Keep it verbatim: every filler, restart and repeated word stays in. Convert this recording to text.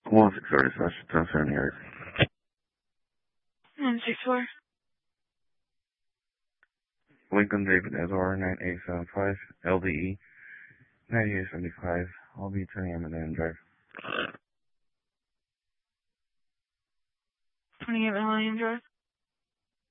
one six thirty slash ten seventy eight. one six four. Lincoln David Edward nine eight seven five L D E ninety eight seventy five. I'll be turning him in the drive. twenty-eight Millennium Drive.